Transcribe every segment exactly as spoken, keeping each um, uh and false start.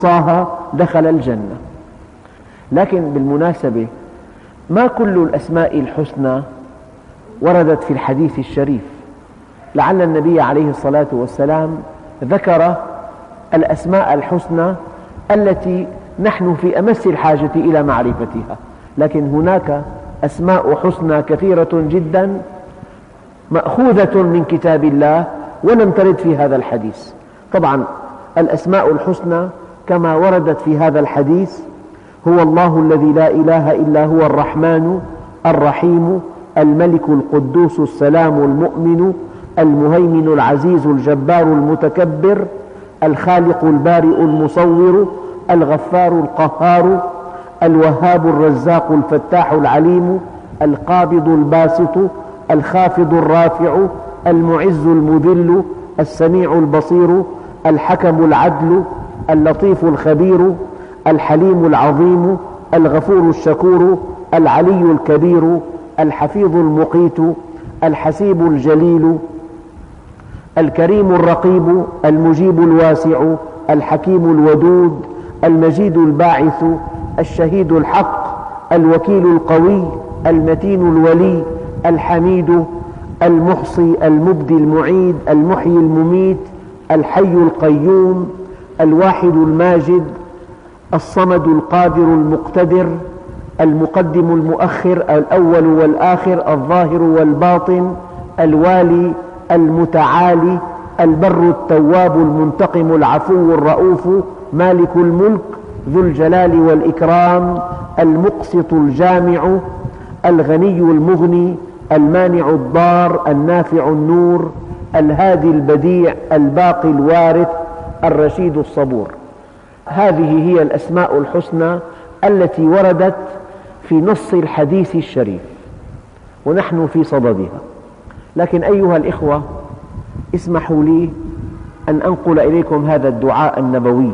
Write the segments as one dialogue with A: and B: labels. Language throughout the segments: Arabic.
A: أحصاها دخل الجنة. لكن بالمناسبة ما كل الأسماء الحسنى وردت في الحديث الشريف، لعل النبي عليه الصلاة والسلام ذكر الأسماء الحسنى التي نحن في أمس الحاجة إلى معرفتها، لكن هناك أسماء حسنى كثيرة جدا مأخوذة من كتاب الله ولم ترد في هذا الحديث. طبعا الأسماء الحسنى كما وردت في هذا الحديث: هو الله الذي لا إله إلا هو الرحمن الرحيم الملك القدوس السلام المؤمن المهيمن العزيز الجبار المتكبر الخالق البارئ المصور الغفار القهار الوهاب الرزاق الفتاح العليم القابض الباسط الخافض الرافع المعز المذل السميع البصير الحكم العدل اللطيف الخبير الحليم العظيم الغفور الشكور العلي الكبير الحفيظ المقيت الحسيب الجليل الكريم الرقيب المجيب الواسع الحكيم الودود المجيد الباعث الشهيد الحق الوكيل القوي المتين الولي الحميد المحصي المبدي المعيد المحيي المميت الحي القيوم الواحد الماجد الصمد القادر المقتدر المقدم المؤخر الأول والآخر الظاهر والباطن الوالي المتعالي البر التواب المنتقم العفو الرؤوف مالك الملك ذو الجلال والإكرام المقسط الجامع الغني المغني المانع الضار النافع النور الهادي البديع الباقي الوارث الرشيد الصبور. هذه هي الأسماء الحسنى التي وردت في نص الحديث الشريف ونحن في صددها. لكن أيها الإخوة، اسمحوا لي أن أنقل إليكم هذا الدعاء النبوي.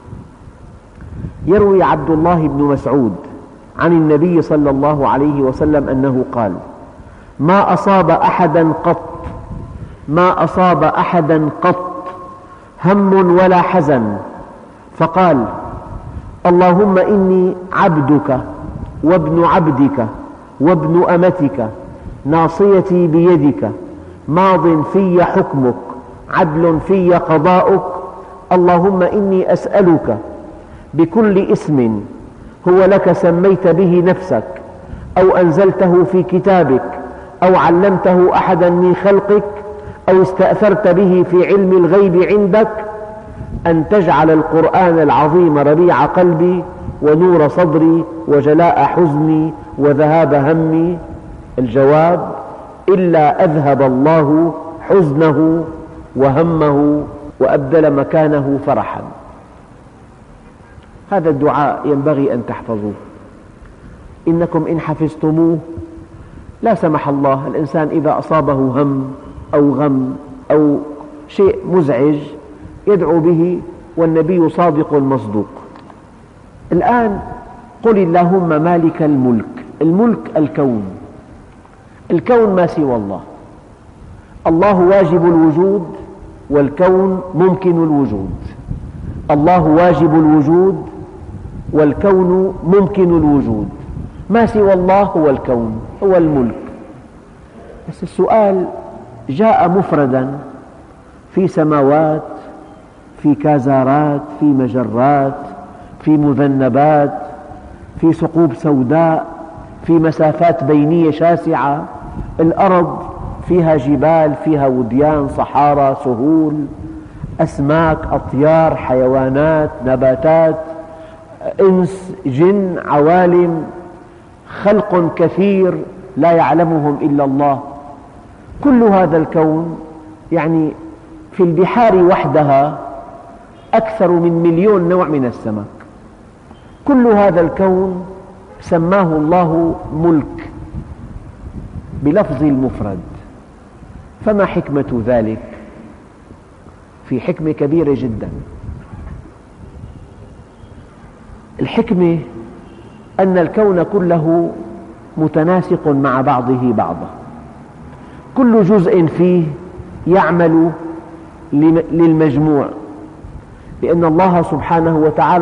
A: يروي عبد الله بن مسعود عن النبي صلى الله عليه وسلم أنه قال: ما أصاب أحدا قط ما أصاب أحدا قط هم ولا حزن فقال: اللهم إني عبدك وابن عبدك وابن أمتك ناصيتي بيدك ماض في حكمك عدل في قضاؤك اللهم إني أسألك بكل اسم هو لك سميت به نفسك أو أنزلته في كتابك أو علمته أحدا من خلقك أو استأثرت به في علم الغيب عندك أن تجعل القرآن العظيم ربيع قلبي ونور صدري وجلاء حزني وذهاب همي. الجواب: إلا أذهب الله حزنه وهمه وأبدل مكانه فرحا. هذا الدعاء ينبغي أن تحفظوه. إنكم إن حفظتموه لا سمح الله الإنسان إذا أصابه هم أو غم أو شيء مزعج يدعو به، والنبي صادق مصدوق. الآن قل اللهم مالك الملك. الملك الكون، الكون ما سوى الله. الله واجب الوجود والكون ممكن الوجود. الله واجب الوجود والكون ممكن الوجود. ما سوى الله هو الكون، هو الملك. بس السؤال جاء مفردا في سماوات، في كازارات، في مجرات، في مذنبات، في ثقوب سوداء، في مسافات بينية شاسعة. الأرض فيها جبال، فيها وديان، صحارى، سهول، أسماك، أطيار، حيوانات، نباتات، إنس، جن، عوالم، خلق كثير لا يعلمهم إلا الله. كل هذا الكون، يعني في البحار وحدها أكثر من مليون نوع من السمك. كل هذا الكون سماه الله ملك بلفظ المفرد. فما حكمة ذلك؟ في حكمة كبيرة جدا. الحكمة أن الكون كله متناسق مع بعضه بعضا، كل جزء فيه يعمل للمجموع. لأن الله سبحانه وتعالى